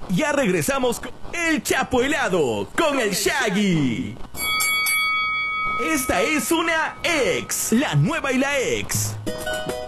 Ya regresamos con el Chapo Helado, con el Shaggy. Esta es una ex, la nueva y la ex.